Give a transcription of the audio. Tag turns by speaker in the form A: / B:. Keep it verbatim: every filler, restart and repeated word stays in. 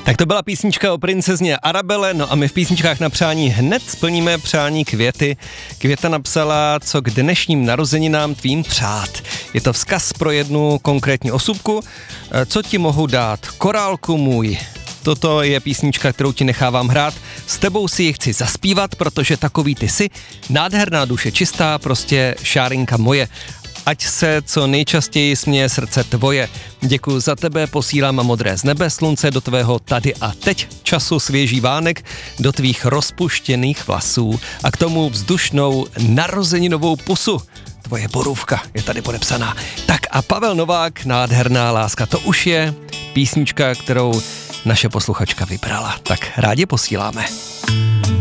A: Tak to byla písnička o princezně Arabelle, no a my v písničkách na přání hned splníme přání Květy. Květa napsala, co k dnešním narozeninám tvým přát. Je to vzkaz pro jednu konkrétní osobku. Co ti mohu dát? Korálku můj. Toto je písnička, kterou ti nechávám hrát. S tebou si ji chci zaspívat, protože takový ty jsi. Nádherná duše čistá, prostě šárinka moje. Ať se co nejčastěji směje srdce tvoje. Děkuji za tebe, posílám modré z nebe, slunce do tvého tady a teď, času svěží vánek do tvých rozpuštěných vlasů a k tomu vzdušnou narozeninovou pusu. Tvoje borůvka je tady podepsaná. Tak a Pavel Novák, Nádherná láska, to už je písnička, kterou naše posluchačka vybrala. Tak rádi posíláme.